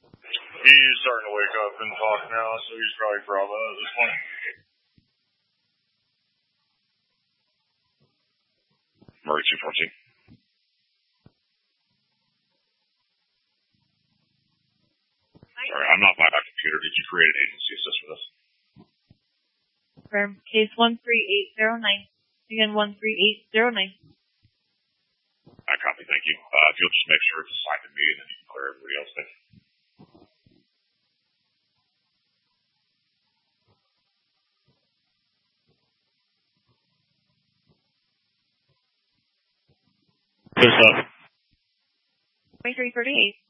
He's starting to wake up and talk now, so he's probably Bravo at this point. Murray 214. Sorry, I'm not by my computer. Did you create an agency assist for this? Confirm. Case 13809. Again, 13809. I copy, thank you. If you'll just make sure it's assigned to me, and then you can clear everybody else. Thank you. What's up? 2338.